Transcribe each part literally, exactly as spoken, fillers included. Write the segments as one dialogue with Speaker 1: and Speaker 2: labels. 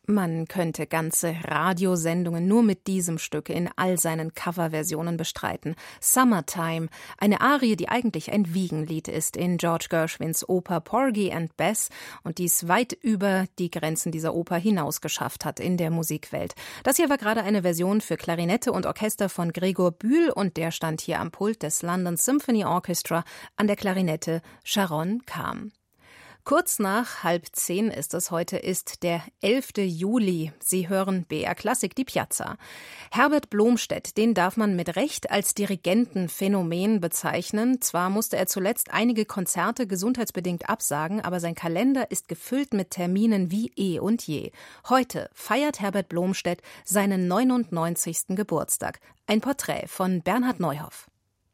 Speaker 1: Man könnte ganze Radiosendungen nur mit diesem Stück in all seinen Coverversionen bestreiten. Summertime, eine Arie, die eigentlich ein Wiegenlied ist in George Gershwins Oper Porgy and Bess und dies weit über die Grenzen dieser Oper hinaus geschafft hat in der Musikwelt. Das hier war gerade eine Version für Klarinette und Orchester von Gregor Bühl und der stand hier am Pult des London Symphony Orchestra, an der Klarinette Sharon Kam. Kurz nach halb zehn ist es heute, ist der elfte Juli. Sie hören B R Klassik, die Piazza. Herbert Blomstedt, den darf man mit Recht als Dirigentenphänomen bezeichnen. Zwar musste er zuletzt einige Konzerte gesundheitsbedingt absagen, aber sein Kalender ist gefüllt mit Terminen wie eh und je. Heute feiert Herbert Blomstedt seinen neunundneunzigsten Geburtstag. Ein Porträt von Bernhard Neuhoff.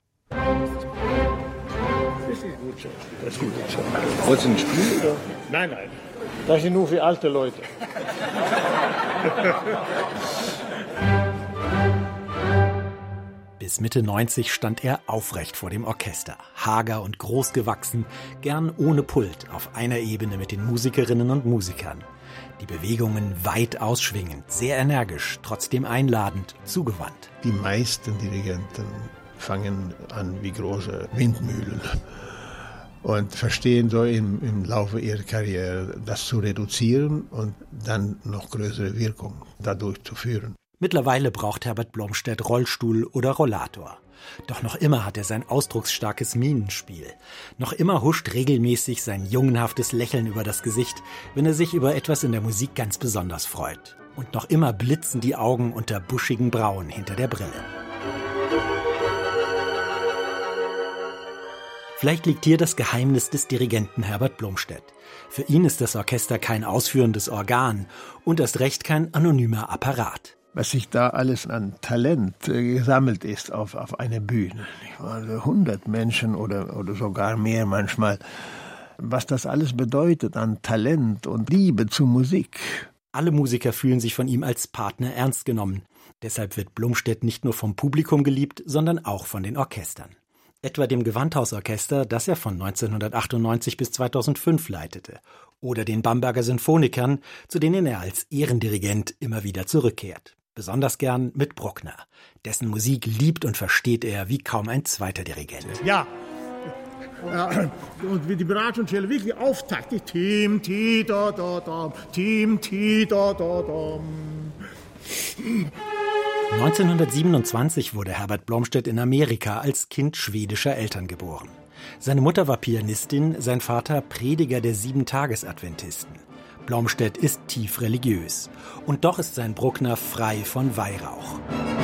Speaker 2: Das ist gut so. Das ist gut so. Wolltest du ein Spiel, oder? Nein, nein. Das ist nur für alte Leute.
Speaker 3: Bis Mitte neunzig stand er aufrecht vor dem Orchester, hager und groß gewachsen, gern ohne Pult, auf einer Ebene mit den Musikerinnen und Musikern. Die Bewegungen weit ausschwingend, sehr energisch, trotzdem einladend, zugewandt.
Speaker 2: Die meisten Dirigenten fangen an wie große Windmühlen und verstehen so im, im Laufe ihrer Karriere, das zu reduzieren und dann noch größere Wirkung dadurch zu führen.
Speaker 3: Mittlerweile braucht Herbert Blomstedt Rollstuhl oder Rollator. Doch noch immer hat er sein ausdrucksstarkes Mienenspiel. Noch immer huscht regelmäßig sein jungenhaftes Lächeln über das Gesicht, wenn er sich über etwas in der Musik ganz besonders freut. Und noch immer blitzen die Augen unter buschigen Brauen hinter der Brille. Vielleicht liegt hier das Geheimnis des Dirigenten Herbert Blomstedt. Für ihn ist das Orchester kein ausführendes Organ und erst recht kein anonymer Apparat.
Speaker 2: Was sich da alles an Talent äh, gesammelt ist auf, auf einer Bühne. Also hundert Menschen oder, oder sogar mehr manchmal. Was das alles bedeutet an Talent und Liebe zur Musik.
Speaker 3: Alle Musiker fühlen sich von ihm als Partner ernst genommen. Deshalb wird Blomstedt nicht nur vom Publikum geliebt, sondern auch von den Orchestern. Etwa dem Gewandhausorchester, das er von neunzehnhundertachtundneunzig bis zweitausendfünf leitete, oder den Bamberger Sinfonikern, zu denen er als Ehrendirigent immer wieder zurückkehrt. Besonders gern mit Bruckner. Dessen Musik liebt und versteht er wie kaum ein zweiter Dirigent.
Speaker 2: Ja, ja, und wie die Bratschenstelle wirklich auftakt. Tim, ti, da, da, da, tim, ti, da, da, da.
Speaker 3: neunzehnhundertsiebenundzwanzig wurde Herbert Blomstedt in Amerika als Kind schwedischer Eltern geboren. Seine Mutter war Pianistin, sein Vater Prediger der Sieben-Tages-Adventisten. Blomstedt ist tief religiös. Und doch ist sein Bruckner frei von Weihrauch.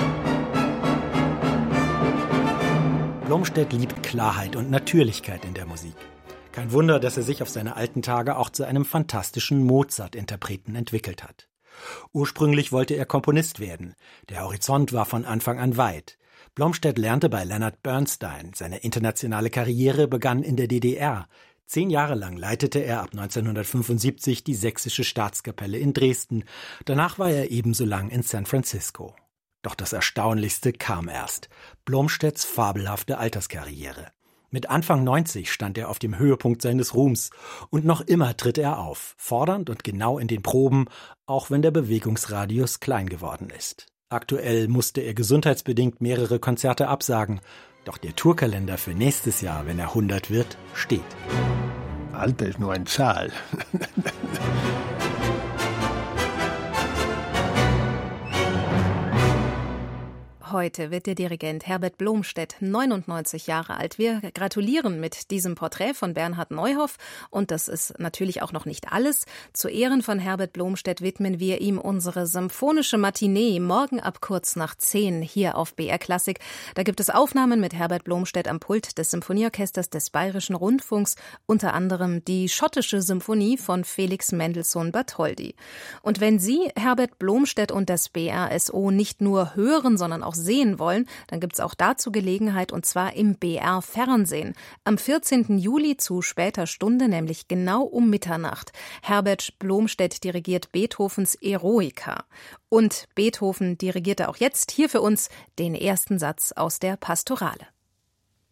Speaker 3: Blomstedt liebt Klarheit und Natürlichkeit in der Musik. Kein Wunder, dass er sich auf seine alten Tage auch zu einem fantastischen Mozart-Interpreten entwickelt hat. Ursprünglich wollte er Komponist werden. Der Horizont war von Anfang an weit. Blomstedt lernte bei Leonard Bernstein. Seine internationale Karriere begann in der D D R. Zehn Jahre lang leitete er ab neunzehnhundertfünfundsiebzig die Sächsische Staatskapelle in Dresden. Danach war er ebenso lang in San Francisco. Doch das Erstaunlichste kam erst: Blomstedts fabelhafte Alterskarriere. Mit Anfang neunzig stand er auf dem Höhepunkt seines Ruhms und noch immer tritt er auf, fordernd und genau in den Proben, auch wenn der Bewegungsradius klein geworden ist. Aktuell musste er gesundheitsbedingt mehrere Konzerte absagen, doch der Tourkalender für nächstes Jahr, wenn er hundert wird, steht.
Speaker 2: Alter ist nur eine Zahl.
Speaker 1: Heute wird der Dirigent Herbert Blomstedt neunundneunzig Jahre alt. Wir gratulieren mit diesem Porträt von Bernhard Neuhoff. Und das ist natürlich auch noch nicht alles. Zu Ehren von Herbert Blomstedt widmen wir ihm unsere symphonische Matinee morgen ab kurz nach zehn hier auf B R Klassik. Da gibt es Aufnahmen mit Herbert Blomstedt am Pult des Symphonieorchesters des Bayerischen Rundfunks, unter anderem die schottische Symphonie von Felix Mendelssohn Bartholdy. Und wenn Sie Herbert Blomstedt und das B R S O nicht nur hören, sondern auch sehen wollen, dann gibt es auch dazu Gelegenheit, und zwar im B R Fernsehen. Am vierzehnten Juli zu später Stunde, nämlich genau um Mitternacht. Herbert Blomstedt dirigiert Beethovens Eroica. Und Beethoven dirigierte auch jetzt hier für uns den ersten Satz aus der Pastorale.